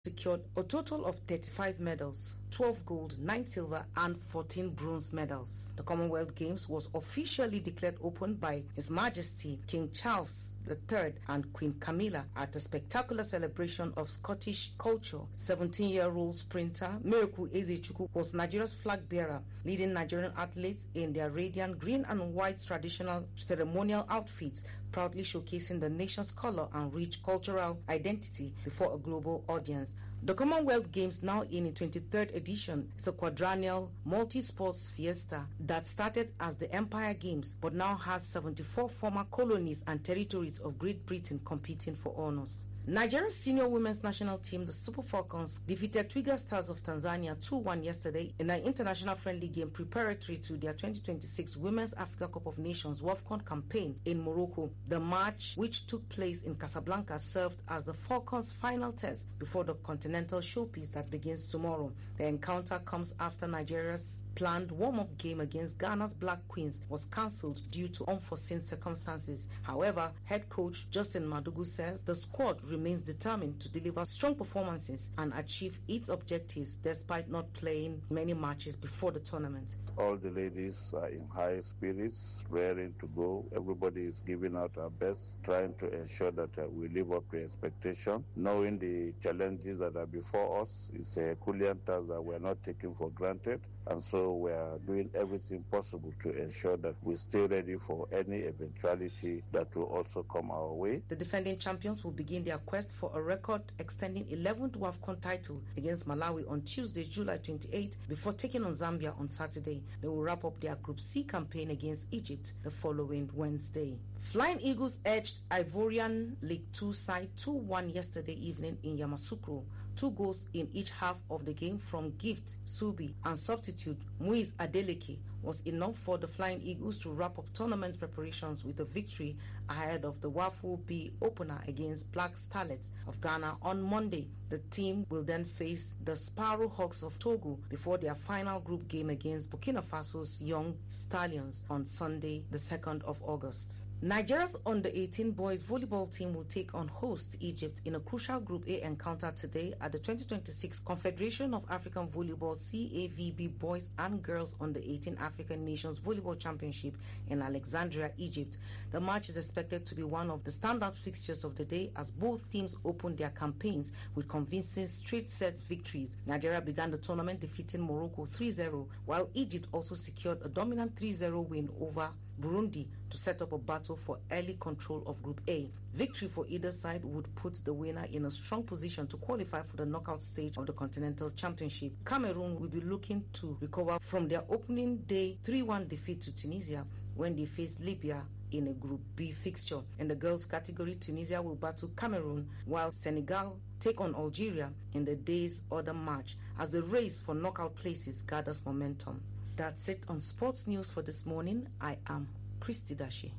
secured a total of 35 medals, 12 gold, 9 silver and 14 bronze medals. The Commonwealth Games was officially declared open by His Majesty King Charles III and Queen Camilla at a spectacular celebration of Scottish culture. 17-year-old sprinter Miracle Ezechukwu was Nigeria's flag bearer, leading Nigerian athletes in their radiant green and white traditional ceremonial outfits, proudly showcasing the nation's color and rich cultural identity before a global audience. The Commonwealth Games, now in its 23rd edition, is a quadrennial multi-sports fiesta that started as the Empire Games but now has 74 former colonies and territories of Great Britain competing for honors. Nigeria's senior women's national team, the Super Falcons, defeated Twiga Stars of Tanzania 2-1 yesterday in an international friendly game preparatory to their 2026 Women's Africa Cup of Nations WAFCON campaign in Morocco. The match, which took place in Casablanca, served as the Falcons' final test before the continental showpiece that begins tomorrow. The encounter comes after Nigeria's planned warm-up game against Ghana's Black Queens was cancelled due to unforeseen circumstances. However, head coach Justin Madugu says the squad remains determined to deliver strong performances and achieve its objectives despite not playing many matches before the tournament. All the ladies are in high spirits, raring to go. Everybody is giving out our best, trying to ensure that we live up to expectation. Knowing the challenges that are before us is a Herculean task that we are not taking for granted, and so we are doing everything possible to ensure that we stay ready for any eventuality that will also come our way. The defending champions will begin their quest for a record extending 11th WAFCON title against Malawi on Tuesday, July 28, before taking on Zambia on Saturday. They will wrap up their Group C campaign against Egypt the following Wednesday. Flying Eagles edged Ivorian League 2 side 2-1 yesterday evening in Yamoussoukro. 2 goals in each half of the game from Gift Subi and substitute Muiz Adeleke was enough for the Flying Eagles to wrap up tournament preparations with a victory ahead of the WAFU B opener against Black Starlets of Ghana on Monday. The team will then face the Sparrow Hawks of Togo before their final group game against Burkina Faso's Young Stallions on Sunday, the 2nd of August. Nigeria's under-18 boys volleyball team will take on host Egypt in a crucial Group A encounter today at the 2026 Confederation of African Volleyball CAVB Boys and Girls Under-18 African Nations Volleyball Championship in Alexandria, Egypt. The match is expected to be one of the standout fixtures of the day as both teams opened their campaigns with convincing straight sets victories. Nigeria began the tournament defeating Morocco 3-0, while Egypt also secured a dominant 3-0 win over Burundi to set up a battle for early control of Group A. Victory for either side would put the winner in a strong position to qualify for the knockout stage of the Continental Championship. Cameroon will be looking to recover from their opening day 3-1 defeat to Tunisia when they faced Libya in a Group B fixture. In the girls category, Tunisia will battle Cameroon while Senegal take on Algeria in the day's other match as the race for knockout places gathers momentum. That's it on sports news for this morning. I am Christy Dashi.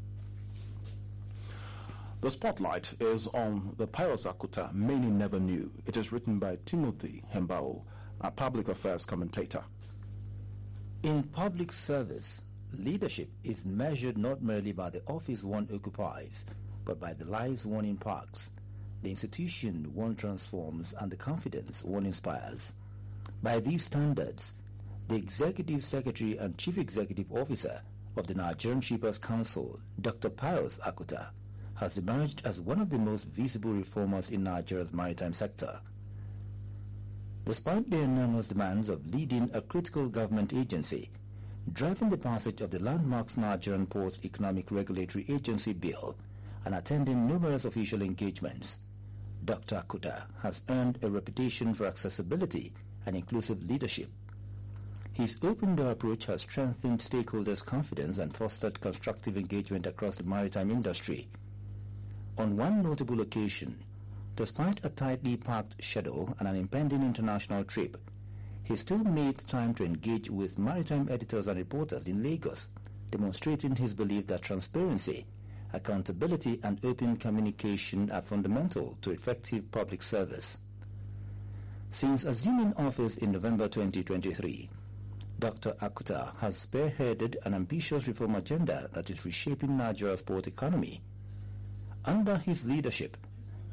The spotlight is on the Pius Akuta Many Never Knew. It is written by Timothy Hembao, a public affairs commentator. In public service, leadership is measured not merely by the office one occupies, but by the lives one impacts, the institution one transforms, and the confidence one inspires. By these standards, the Executive Secretary and Chief Executive Officer of the Nigerian Shippers Council, Dr. Pius Akuta, has emerged as one of the most visible reformers in Nigeria's maritime sector. Despite the enormous demands of leading a critical government agency, driving the passage of the landmark Nigerian Ports Economic Regulatory Agency Bill, and attending numerous official engagements, Dr. Akuta has earned a reputation for accessibility and inclusive leadership. His open-door approach has strengthened stakeholders' confidence and fostered constructive engagement across the maritime industry. On one notable occasion, despite a tightly packed schedule and an impending international trip, he still made time to engage with maritime editors and reporters in Lagos, demonstrating his belief that transparency, accountability, and open communication are fundamental to effective public service. Since assuming office in November 2023, Dr. Akuta has spearheaded an ambitious reform agenda that is reshaping Nigeria's port economy. Under his leadership,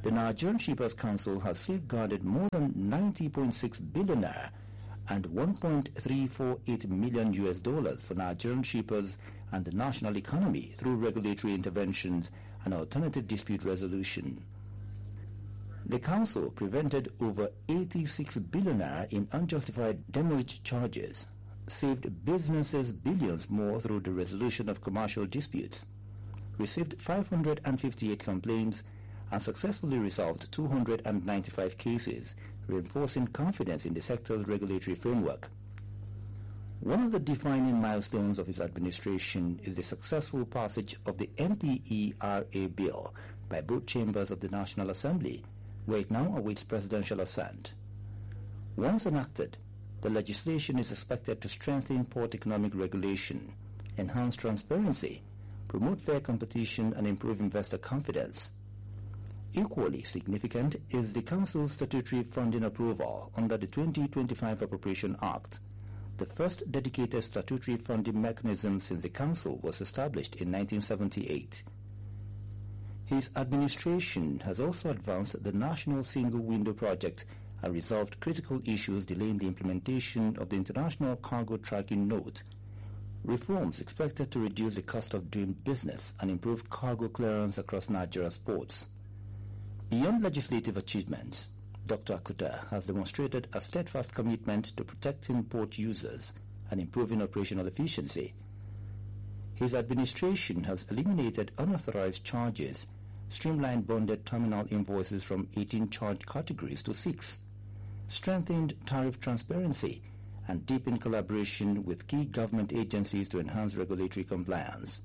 The Nigerian Shippers Council has safeguarded more than 90.6 billion naira and $1.348 million for Nigerian shippers and the national economy through regulatory interventions and alternative dispute resolution. The Council prevented over 86 billion naira in unjustified demurrage charges, saved businesses billions more through the resolution of commercial disputes, received 558 complaints, and successfully resolved 295 cases, reinforcing confidence in the sector's regulatory framework. One of the defining milestones of his administration is the successful passage of the MPERA bill by both chambers of the National Assembly, where it now awaits presidential assent. Once enacted, the legislation is expected to strengthen port economic regulation, enhance transparency, promote fair competition, and improve investor confidence. Equally significant is the Council's statutory funding approval under the 2025 Appropriation Act, the first dedicated statutory funding mechanism since the Council was established in 1978. His administration has also advanced the National Single Window Project and resolved critical issues delaying the implementation of the International Cargo Tracking Note, reforms expected to reduce the cost of doing business and improve cargo clearance across Nigeria's ports. Beyond legislative achievements, Dr. Akuta has demonstrated a steadfast commitment to protecting port users and improving operational efficiency. His administration has eliminated unauthorized charges, streamlined bonded terminal invoices from 18 charge categories to 6, strengthened tariff transparency, and deepened collaboration with key government agencies to enhance regulatory compliance.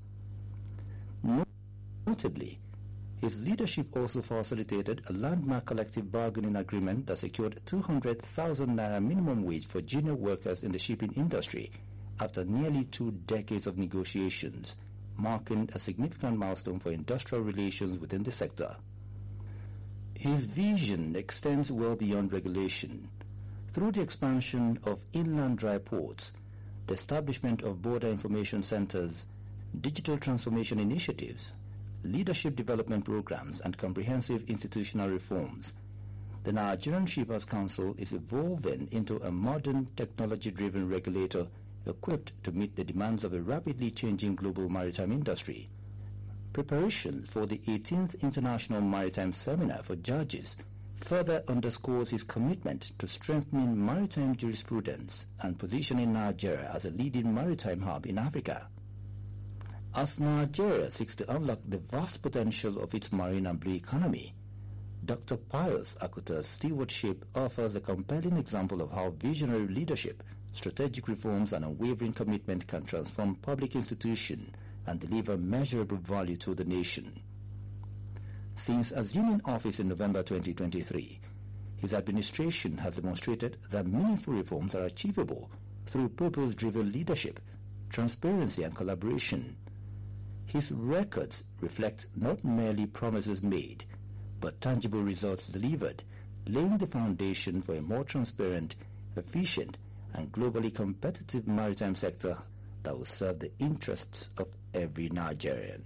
Notably, his leadership also facilitated a landmark collective bargaining agreement that secured 200,000 naira minimum wage for junior workers in the shipping industry after nearly 2 decades of negotiations, marking a significant milestone for industrial relations within the sector. His vision extends well beyond regulation. Through the expansion of inland dry ports, the establishment of border information centers, digital transformation initiatives, leadership development programs, and comprehensive institutional reforms, the Nigerian Shippers Council is evolving into a modern, technology-driven regulator equipped to meet the demands of a rapidly changing global maritime industry. Preparations for the 18th International Maritime Seminar for Judges further underscores his commitment to strengthening maritime jurisprudence and positioning Nigeria as a leading maritime hub in Africa. As Nigeria seeks to unlock the vast potential of its marine and blue economy, Dr. Pius Akuta's stewardship offers a compelling example of how visionary leadership, strategic reforms, and unwavering commitment can transform public institutions and deliver measurable value to the nation. Since assuming office in November 2023, his administration has demonstrated that meaningful reforms are achievable through purpose-driven leadership, transparency, and collaboration. His records reflect not merely promises made, but tangible results delivered, laying the foundation for a more transparent, efficient, and globally competitive maritime sector that will serve the interests of every Nigerian.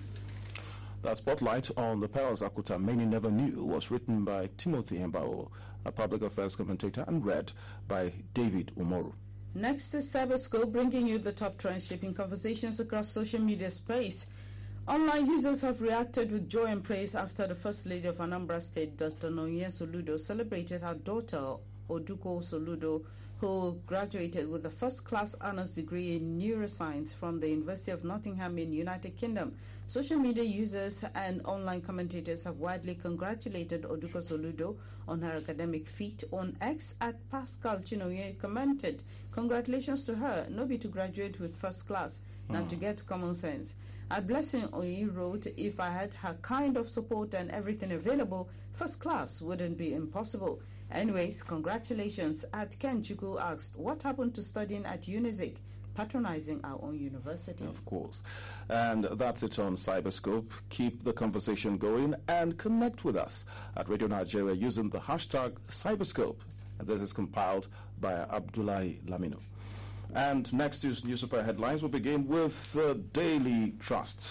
That spotlight on the powers Akuta many never knew was written by Timothy Hembao, a public affairs commentator, and read by David Umoru. Next is Cyberscope, bringing you the top trend shaping conversations across social media space. Online users have reacted with joy and praise after the First Lady of Anambra State, Dr. Nonye Soludo, celebrated her daughter, Oduko Soludo, who graduated with a first-class honors degree in neuroscience from the University of Nottingham in United Kingdom. Social media users and online commentators have widely congratulated Oduko Soludo on her academic feat. On X, at Pascal Chinoye commented, "Congratulations to her, no be to graduate with first class, not to get common sense." At Blessing Oyi wrote, "If I had her kind of support and everything available, first class wouldn't be impossible." Anyways, congratulations. At Ken Chuku asked, "What happened to studying at UNIZIC, patronizing our own university?" Of course. And that's it on Cyberscope. Keep the conversation going and connect with us at Radio Nigeria using the hashtag Cyberscope. And this is compiled by Abdullahi Lamino. And next is newspaper headlines. We'll begin with the Daily Trusts.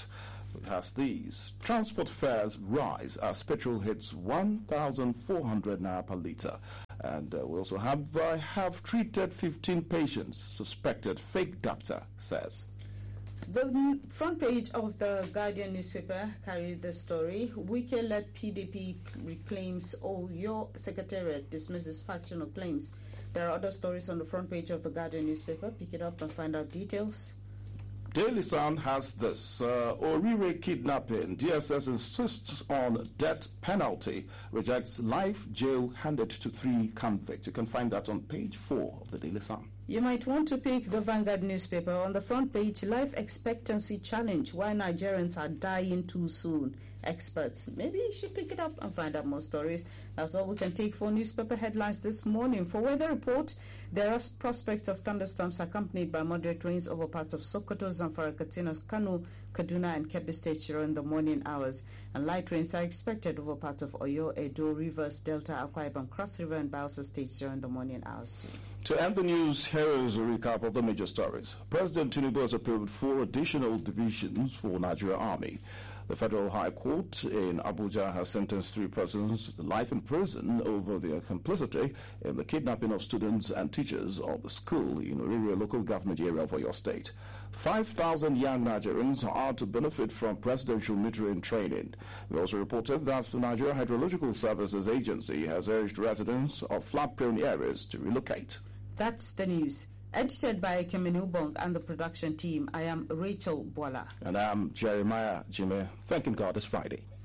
It has these. Transport fares rise as petrol hits 1,400 naira per litre. And we also have treated 15 patients suspected fake doctor, says. The front page of the Guardian newspaper carried the story. Wike-led PDP reclaims Oyo Secretariat dismisses factional claims. There are other stories on the front page of the Guardian newspaper. Pick it up and find out details. Daily Sun has this. Orire kidnapping. DSS insists on death penalty. Rejects life jail handed to 3 convicts. You can find that on page 4 of the Daily Sun. You might want to pick the Vanguard newspaper. On the front page, life expectancy challenge. Why Nigerians are dying too soon. Experts. Maybe you should pick it up and find out more stories. That's all we can take for newspaper headlines this morning. For weather report, there are prospects of thunderstorms accompanied by moderate rains over parts of Sokoto, Zamfara, Katsina, Kano, Kaduna and Kebbi states during the morning hours. And light rains are expected over parts of Oyo, Edo, Rivers, Delta, Akwa Ibom, Cross River and Bayelsa states during the morning hours too. To end the news, here is a recap of the major stories. President Tinubu has approved 4 additional divisions for Nigeria Army. The Federal High Court in Abuja has sentenced 3 persons to life in prison over their complicity in the kidnapping of students and teachers of the school in Orire local government area of Oyo State. 5,000 young Nigerians are to benefit from presidential metering training. We also reported that the Nigeria Hydrological Services Agency has urged residents of flood-prone areas to relocate. That's the news. Edited by Kemenu Bong and the production team, I am Rachel Bola. And I'm Jeremiah Jime. Thanking God it's Friday.